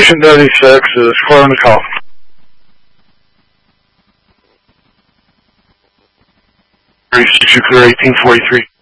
Patient 36 is clearing the call. Reach to clear 1843.